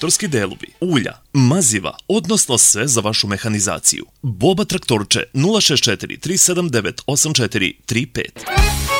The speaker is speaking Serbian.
traktorski delovi, ulja, maziva, odnosno sve za vašu mehanizaciju. Boba traktorče 064 379 8435.